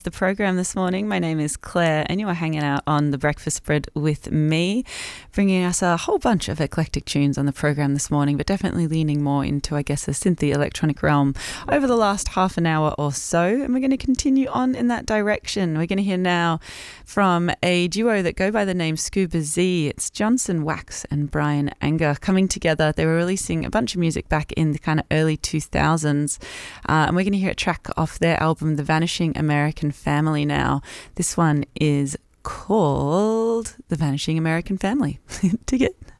The program this morning. My name is Claire, and you are hanging out on the breakfast spread with me, bringing us a whole bunch of eclectic tunes on the program this morning, but definitely leaning more into, I guess, the synthy electronic realm over the last half an hour or so. And we're going to continue on in that direction. We're going to hear now from a duo that go by the name Scuba Z. It's Johnson Wax and Brian Anger coming together. They were releasing a bunch of music back in the kind of early 2000s, and we're going to hear a track off their album, The Vanishing American Family now. This one is called The Vanishing American Family. Dig it.